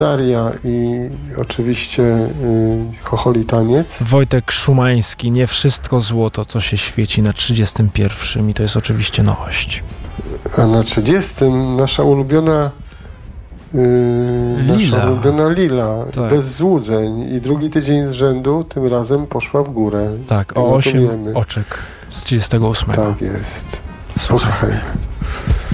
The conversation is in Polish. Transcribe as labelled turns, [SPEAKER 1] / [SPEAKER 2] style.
[SPEAKER 1] Daria i oczywiście Chocholi taniec.
[SPEAKER 2] Wojtek Szumański, Nie wszystko złoto, co się świeci na 31. I to jest oczywiście nowość.
[SPEAKER 1] A na 30. nasza ulubiona Lila,
[SPEAKER 2] Tak.
[SPEAKER 1] Bez złudzeń. I drugi tydzień z rzędu tym razem poszła w górę.
[SPEAKER 2] Tak, o 8 oczek z 38.
[SPEAKER 1] Tak jest.
[SPEAKER 2] Słuchajmy.
[SPEAKER 1] Posłuchajmy.